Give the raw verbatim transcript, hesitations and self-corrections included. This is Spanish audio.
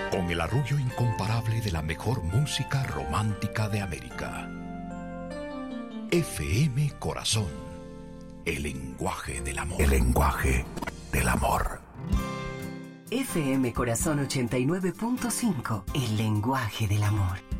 Con el arrullo incomparable de la mejor música romántica de América. F M Corazón, el lenguaje del amor. El lenguaje del amor. F M Corazón ochenta y nueve punto cinco, el lenguaje del amor.